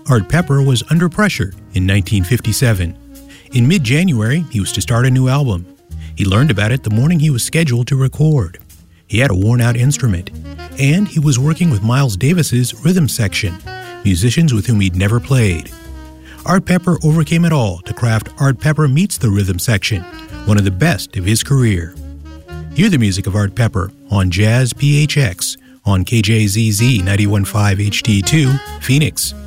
Art Pepper was under pressure in 1957. In mid-January, he was to start a new album. He learned about it the morning he was scheduled to record. He had a worn-out instrument, and he was working with Miles Davis's rhythm section, musicians with whom he'd never played. Art Pepper overcame it all to craft Art Pepper Meets the Rhythm Section, one of the best of his career. Hear the music of Art Pepper on Jazz PHX on KJZZ 91.5 HD2, Phoenix.